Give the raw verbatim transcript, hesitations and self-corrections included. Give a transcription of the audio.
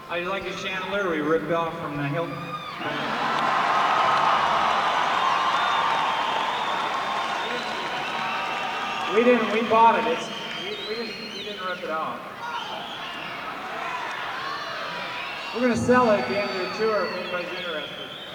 I like a chandelier we ripped off from the Hilton. We didn't, we bought it. It's, we, we, didn't, we didn't rip it off. We're going to sell it at the end of the tour if anybody's interested.